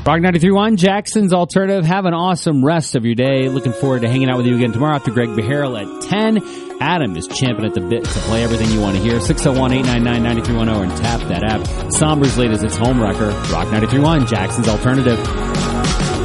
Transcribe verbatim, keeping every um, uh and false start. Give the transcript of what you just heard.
Rock ninety-three point one, Jackson's Alternative. Have an awesome rest of your day. Looking forward to hanging out with you again tomorrow after Greg Beharrell at ten. Adam is champing at the bit to play everything you want to hear. six oh one, eight nine nine, nine three one oh and tap that app. Somber's latest, its home wrecker. Rock ninety-three point one, Jackson's Alternative.